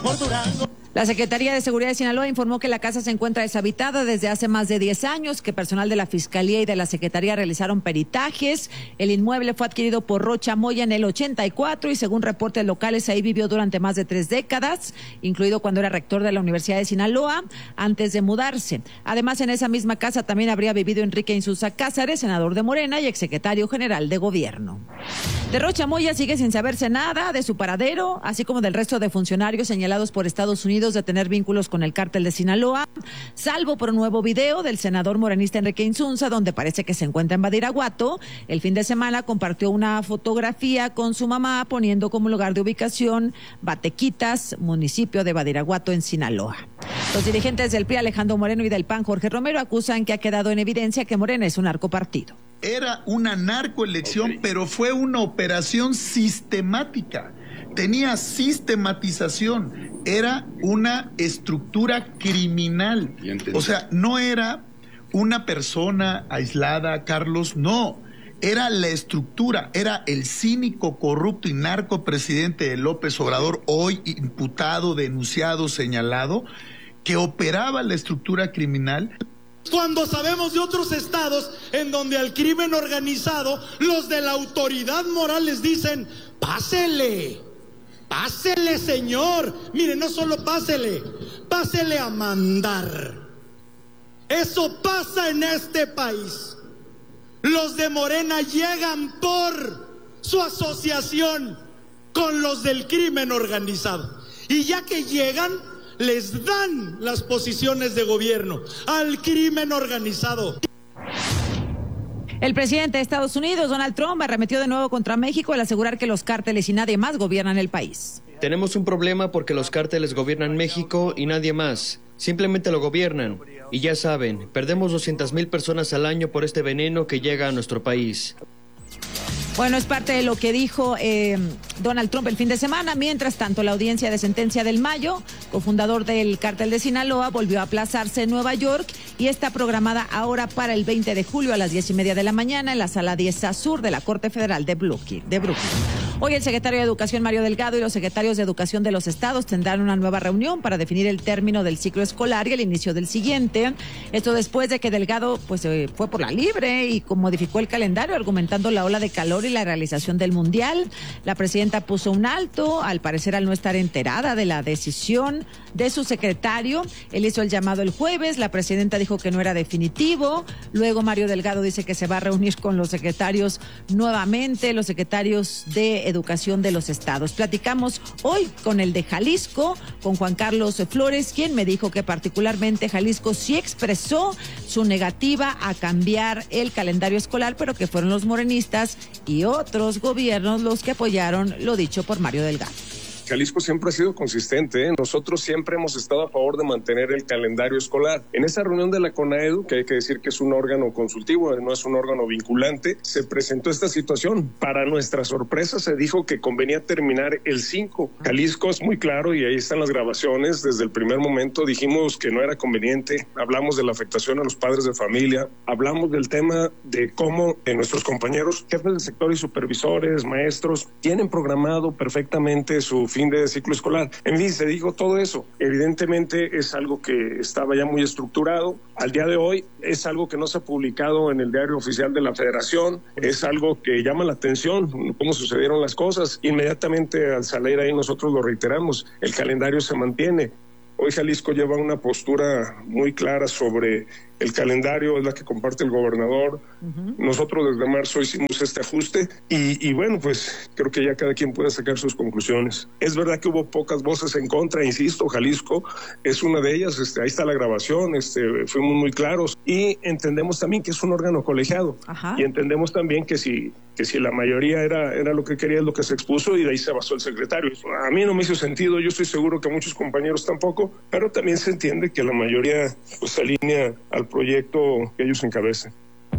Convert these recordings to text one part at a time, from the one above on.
por Durango. La Secretaría de Seguridad de Sinaloa informó que la casa se encuentra deshabitada desde hace más de 10 años, que personal de la Fiscalía y de la Secretaría realizaron peritajes. El inmueble fue adquirido por Rocha Moya en el 84 y según reportes locales ahí vivió durante más de 3 décadas, incluido cuando era rector de la Universidad de Sinaloa, antes de mudarse. Además, en esa misma casa también habría vivido Enrique Insulza Cázares, senador de Morena y exsecretario general de Gobierno. De Rocha Moya sigue sin saberse nada de su paradero, así como del resto de funcionarios señalados por Estados Unidos de tener vínculos con el cártel de Sinaloa, salvo por un nuevo video del senador morenista Enrique Insunza, donde parece que se encuentra en Badiraguato. El fin de semana compartió una fotografía con su mamá poniendo como lugar de ubicación Batequitas, municipio de Badiraguato en Sinaloa. Los dirigentes del PRI, Alejandro Moreno, y del PAN, Jorge Romero, acusan que ha quedado en evidencia que Morena es un narcopartido. Era una narcoelección, pero fue una operación sistemática. Tenía sistematización, era una estructura criminal. O sea, no era una persona aislada, Carlos, no. Era la estructura, era el cínico, corrupto y narcopresidente de López Obrador, hoy imputado, denunciado, señalado, que operaba la estructura criminal. Cuando sabemos de otros estados en donde al crimen organizado, los de la autoridad moral les dicen, pásele. Pásele, señor. Mire, no solo pásele, pásele a mandar. Eso pasa en este país. Los de Morena llegan por su asociación con los del crimen organizado. Y ya que llegan, les dan las posiciones de gobierno al crimen organizado. El presidente de Estados Unidos, Donald Trump, arremetió de nuevo contra México al asegurar que los cárteles y nadie más gobiernan el país. Tenemos un problema porque los cárteles gobiernan México y nadie más. Simplemente lo gobiernan. Y ya saben, perdemos 200,000 personas al año por este veneno que llega a nuestro país. Bueno, es parte de lo que dijo Donald Trump el fin de semana. Mientras tanto, la audiencia de sentencia del Mayo, cofundador del cártel de Sinaloa, volvió a aplazarse en Nueva York y está programada ahora para el 20 de julio a las 10:30 de la mañana en la Sala 10A Sur de la Corte Federal de Brooklyn. Hoy el secretario de Educación, Mario Delgado, y los secretarios de Educación de los estados tendrán una nueva reunión para definir el término del ciclo escolar y el inicio del siguiente. Esto después de que Delgado fue por la libre y modificó el calendario argumentando la ola de calor y la realización del Mundial. La presidenta puso un alto, al parecer al no estar enterada de la decisión de su secretario. Él hizo el llamado el jueves, la presidenta dijo que no era definitivo. Luego Mario Delgado dice que se va a reunir con los secretarios nuevamente, los secretarios de Educación de los estados. Platicamos hoy con el de Jalisco, con Juan Carlos Flores, quien me dijo que particularmente Jalisco sí expresó su negativa a cambiar el calendario escolar, pero que fueron los morenistas y otros gobiernos los que apoyaron lo dicho por Mario Delgado. Jalisco siempre ha sido consistente, ¿eh? Nosotros siempre hemos estado a favor de mantener el calendario escolar. En esa reunión de la CONAEDU, que hay que decir que es un órgano consultivo, no es un órgano vinculante, se presentó esta situación. Para nuestra sorpresa se dijo que convenía terminar el 5. Jalisco es muy claro y ahí están las grabaciones. Desde el primer momento dijimos que no era conveniente. Hablamos de la afectación a los padres de familia. Hablamos del tema de cómo nuestros compañeros, jefes del sector y supervisores, maestros, tienen programado perfectamente su fin de ciclo escolar. En fin, se dijo todo eso. Evidentemente es algo que estaba ya muy estructurado. Al día de hoy es algo que no se ha publicado en el diario oficial de la Federación. Es algo que llama la atención, cómo sucedieron las cosas. Inmediatamente al salir ahí nosotros lo reiteramos. El calendario se mantiene. Hoy Jalisco lleva una postura muy clara sobre el calendario, es la que comparte el gobernador. Nosotros desde marzo hicimos este ajuste y bueno, pues creo que ya cada quien puede sacar sus conclusiones. Es verdad que hubo pocas voces en contra, insisto, Jalisco es una de ellas, ahí está la grabación, fuimos muy claros y entendemos también que es un órgano colegiado. Ajá. Y entendemos también que si la mayoría era lo que quería, es lo que se expuso y de ahí se basó el secretario. A mí no me hizo sentido, yo estoy seguro que a muchos compañeros tampoco, pero también se entiende que la mayoría pues se alinea al proyecto que ellos encabezan.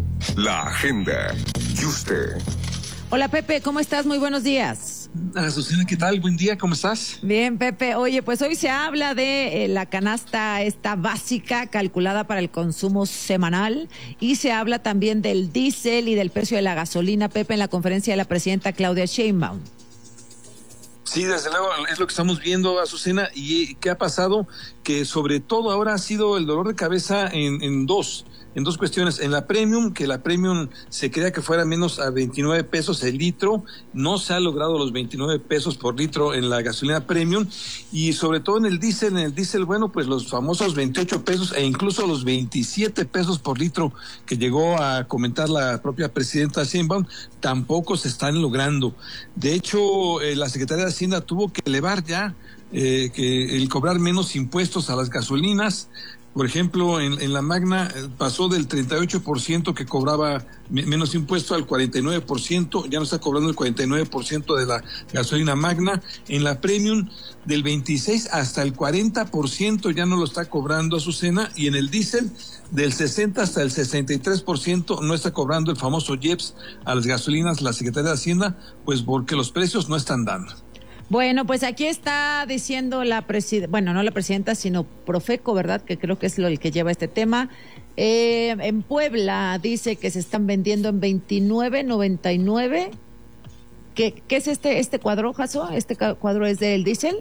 La agenda y usted. Hola Pepe, ¿cómo estás? Muy buenos días. Susana, ¿qué tal? Buen día, ¿cómo estás? Bien, Pepe. Oye, pues hoy se habla de la canasta esta básica calculada para el consumo semanal y se habla también del diésel y del precio de la gasolina, Pepe, en la conferencia de la presidenta Claudia Sheinbaum. Sí, desde luego es lo que estamos viendo, Azucena. ¿Y qué ha pasado? Que sobre todo ahora ha sido el dolor de cabeza en dos cuestiones. En la Premium, que la Premium se creía que fuera menos a 29 pesos el litro, no se ha logrado los 29 pesos por litro en la gasolina Premium, y sobre todo en el diésel, bueno, pues los famosos 28 pesos e incluso los 27 pesos por litro que llegó a comentar la propia presidenta Sheinbaum, tampoco se están logrando. De hecho, la Secretaría de Hacienda tuvo que elevar ya que el cobrar menos impuestos a las gasolinas. Por ejemplo, en la Magna pasó del 38% que cobraba menos impuesto al 49%, ya no está cobrando el 49% de la gasolina Magna. En la Premium, del 26 hasta el 40% ya no lo está cobrando, Azucena, y en el diésel, del 60 hasta el 63% no está cobrando el famoso IEPS a las gasolinas la Secretaría de Hacienda, pues porque los precios no están dando. Bueno, pues aquí está diciendo la presidenta, bueno, no la presidenta, sino Profeco, ¿verdad? Que creo que es el que lleva este tema. En Puebla dice que se están vendiendo en 29.99. ¿Qué es este cuadro, Jaso? ¿Este cuadro es del diésel?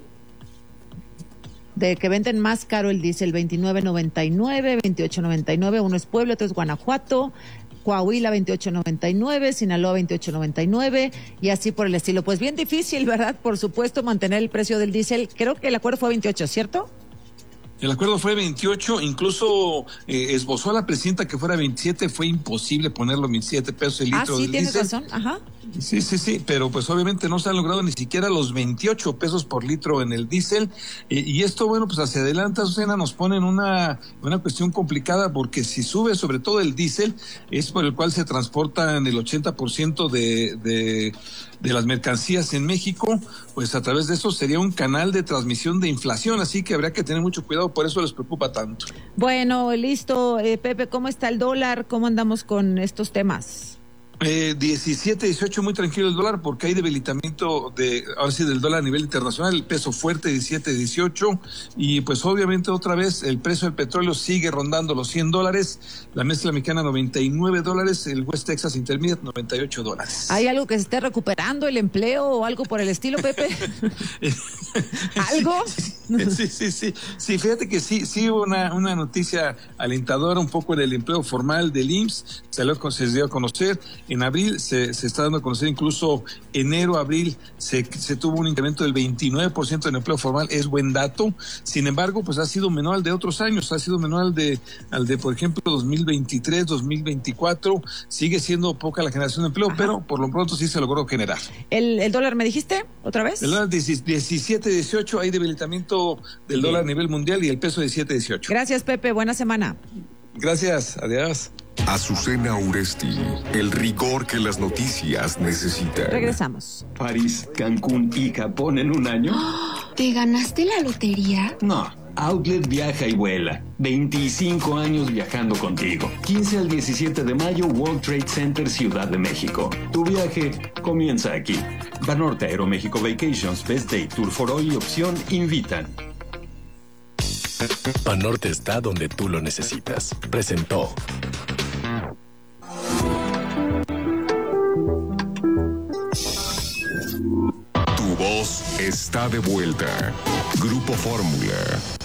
De que venden más caro el diésel, 29.99, 28.99. Uno es Puebla, otro es Guanajuato. Coahuila 28.99, Sinaloa 28.99 y así por el estilo. Pues bien difícil, ¿verdad? Por supuesto, mantener el precio del diésel. Creo que el acuerdo fue 28, ¿cierto? El acuerdo fue 28, incluso esbozó a la presidenta que fuera 27, fue imposible ponerlo 27 pesos el litro del diésel. Sí, tienes razón, ajá. Sí, pero pues obviamente no se han logrado ni siquiera los 28 pesos por litro en el diésel, y esto, bueno, pues hacia adelante, Azucena, nos pone en una cuestión complicada, porque si sube sobre todo el diésel, es por el cual se transportan el 80% de las mercancías en México, pues a través de eso sería un canal de transmisión de inflación, así que habría que tener mucho cuidado, por eso les preocupa tanto. Bueno, listo, Pepe, ¿cómo está el dólar? ¿Cómo andamos con estos temas? 17, 18, muy tranquilo el dólar, porque hay debilitamiento ahora sí, del dólar a nivel internacional, el peso fuerte 17, 18, y pues obviamente otra vez el precio del petróleo sigue rondando los $100, la mezcla mexicana $99, el West Texas Intermediate $98. ¿Hay algo que se esté recuperando, el empleo o algo por el estilo, Pepe? ¿Algo? Sí, fíjate que sí hubo una noticia alentadora un poco del empleo formal del IMSS, se dio a conocer. En abril se está dando a conocer, incluso enero, abril, se tuvo un incremento del 29% en empleo formal, es buen dato. Sin embargo, pues ha sido menor al de otros años, ha sido menor al de por ejemplo, 2023, 2024, sigue siendo poca la generación de empleo, ajá, pero por lo pronto sí se logró generar. ¿El dólar me dijiste otra vez? El dólar 17, 18, hay debilitamiento del dólar a nivel mundial y el peso 17, 18. Gracias, Pepe, buena semana. Gracias, adiós. Azucena Uresti, el rigor que las noticias necesitan. Regresamos. París, Cancún y Japón en un año. ¿Te ganaste la lotería? No, Outlet viaja y vuela. 25 años viajando contigo. 15 al 17 de mayo, World Trade Center, Ciudad de México. Tu viaje comienza aquí. Banorte, Aeroméxico Vacations, Best Day, Tour for All y Opción invitan. Banorte está donde tú lo necesitas. Presentó. Tu voz está de vuelta. Grupo Fórmula.